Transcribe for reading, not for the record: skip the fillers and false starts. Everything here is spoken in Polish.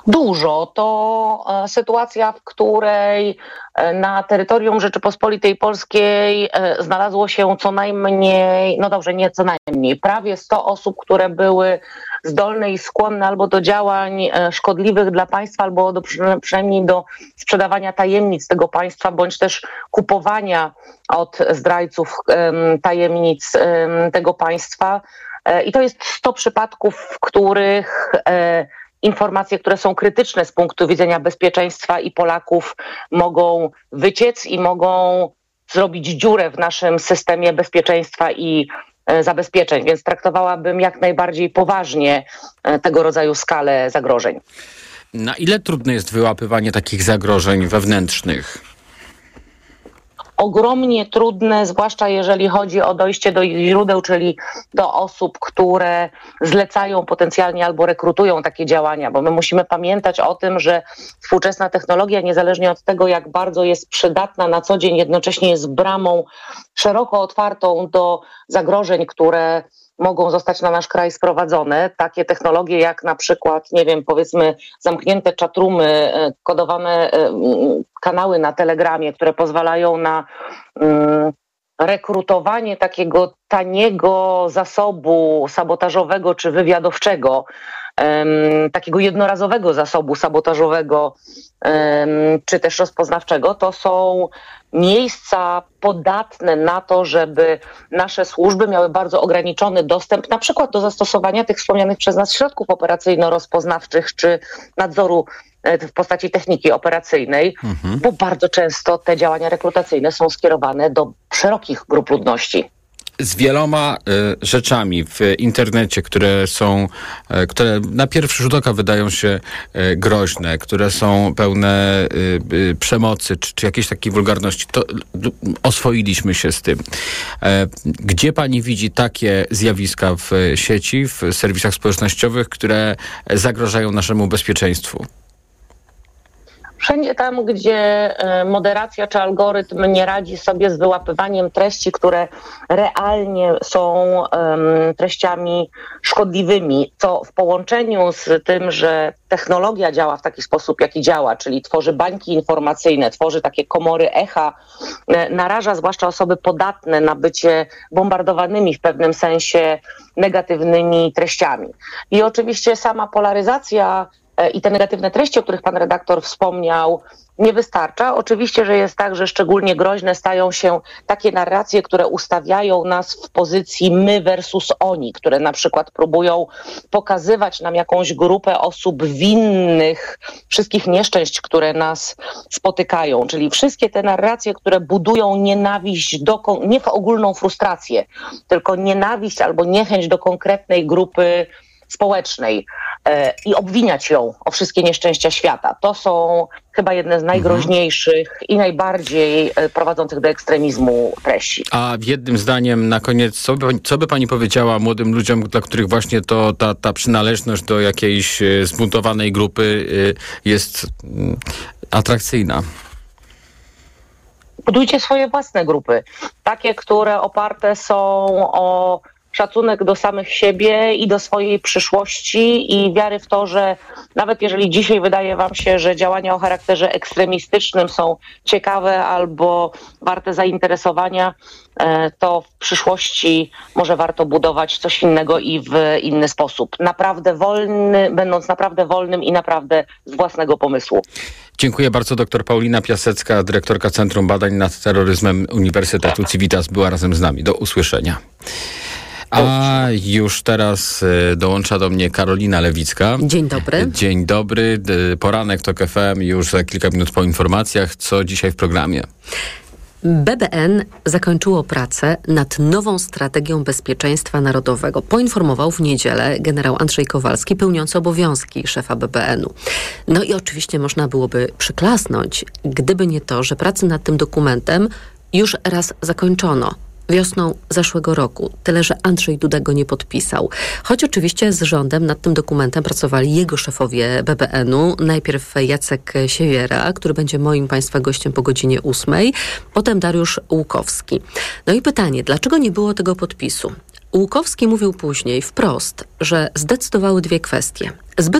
Dużo. To sytuacja, w której na terytorium Rzeczypospolitej Polskiej znalazło się co najmniej, no dobrze, nie co najmniej, prawie 100 osób, które były zdolne i skłonne albo do działań szkodliwych dla państwa, albo przynajmniej do sprzedawania tajemnic tego państwa, bądź też kupowania od zdrajców tajemnic tego państwa. I to jest 100 przypadków, w których informacje, które są krytyczne z punktu widzenia bezpieczeństwa i Polaków, mogą wyciec i mogą zrobić dziurę w naszym systemie bezpieczeństwa i zabezpieczeń, więc traktowałabym jak najbardziej poważnie tego rodzaju skalę zagrożeń. Na ile trudne jest wyłapywanie takich zagrożeń wewnętrznych? Ogromnie trudne, zwłaszcza jeżeli chodzi o dojście do ich źródeł, czyli do osób, które zlecają potencjalnie albo rekrutują takie działania, bo my musimy pamiętać o tym, że współczesna technologia, niezależnie od tego, jak bardzo jest przydatna na co dzień, jednocześnie jest bramą szeroko otwartą do zagrożeń, które mogą zostać na nasz kraj sprowadzone. Takie technologie jak na przykład, nie wiem, powiedzmy zamknięte czatroomy, kodowane kanały na Telegramie, które pozwalają na rekrutowanie takiego taniego zasobu sabotażowego czy wywiadowczego, takiego jednorazowego zasobu sabotażowego czy też rozpoznawczego, to są miejsca podatne na to, żeby nasze służby miały bardzo ograniczony dostęp na przykład do zastosowania tych wspomnianych przez nas środków operacyjno-rozpoznawczych czy nadzoru w postaci techniki operacyjnej, bo bardzo często te działania rekrutacyjne są skierowane do szerokich grup ludności. Z wieloma rzeczami w internecie, które na pierwszy rzut oka wydają się groźne, które są pełne przemocy czy jakiejś takiej wulgarności, to oswoiliśmy się z tym. Gdzie pani widzi takie zjawiska w sieci, w serwisach społecznościowych, które zagrażają naszemu bezpieczeństwu? Wszędzie tam, gdzie moderacja czy algorytm nie radzi sobie z wyłapywaniem treści, które realnie są treściami szkodliwymi, co w połączeniu z tym, że technologia działa w taki sposób, jaki działa, czyli tworzy bańki informacyjne, tworzy takie komory echa, naraża zwłaszcza osoby podatne na bycie bombardowanymi w pewnym sensie negatywnymi treściami. I oczywiście sama polaryzacja i te negatywne treści, o których pan redaktor wspomniał, nie wystarcza. Oczywiście, że jest tak, że szczególnie groźne stają się takie narracje, które ustawiają nas w pozycji my versus oni, które na przykład próbują pokazywać nam jakąś grupę osób winnych wszystkich nieszczęść, które nas spotykają. Czyli wszystkie te narracje, które budują nienawiść, nie w ogólną frustrację, tylko nienawiść albo niechęć do konkretnej grupy społecznej i obwiniać ją o wszystkie nieszczęścia świata. To są chyba jedne z najgroźniejszych i najbardziej prowadzących do ekstremizmu treści. A jednym zdaniem na koniec, co by pani powiedziała młodym ludziom, dla których właśnie to ta przynależność do jakiejś zbuntowanej grupy jest atrakcyjna? Budujcie swoje własne grupy. Takie, które oparte są o szacunek do samych siebie i do swojej przyszłości i wiary w to, że nawet jeżeli dzisiaj wydaje wam się, że działania o charakterze ekstremistycznym są ciekawe albo warte zainteresowania, to w przyszłości może warto budować coś innego i w inny sposób. Będąc naprawdę wolnym i naprawdę z własnego pomysłu. Dziękuję bardzo. Dr Paulina Piasecka, dyrektorka Centrum Badań nad Terroryzmem Uniwersytetu Civitas była razem z nami. Do usłyszenia. A już teraz dołącza do mnie Karolina Lewicka. Dzień dobry. Dzień dobry. Poranek TOK FM już za kilka minut po informacjach. Co dzisiaj w programie? BBN zakończyło pracę nad nową strategią bezpieczeństwa narodowego. Poinformował w niedzielę generał Andrzej Kowalski, pełniący obowiązki szefa BBN-u. No i oczywiście można byłoby przyklasnąć, gdyby nie to, że pracę nad tym dokumentem już raz zakończono. Wiosną zeszłego roku. Tyle, że Andrzej Duda go nie podpisał. Choć oczywiście z rządem nad tym dokumentem pracowali jego szefowie BBN-u. Najpierw Jacek Siewiera, który będzie moim państwa gościem po godzinie 8:00. Potem Dariusz Łukowski. No i pytanie, dlaczego nie było tego podpisu? Łukowski mówił później wprost, że zdecydowały dwie kwestie. Zbyt